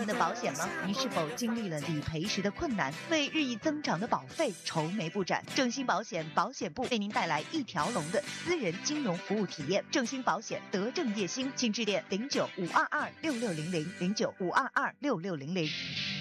们的保险吗？你是否经历了理赔时的困难，为日益增长的保费愁眉不展？正兴保险保险部为您带来一条龙的私人金融服务体验。正兴保险德正叶兴，请致电09-522-6600，09-522-6600。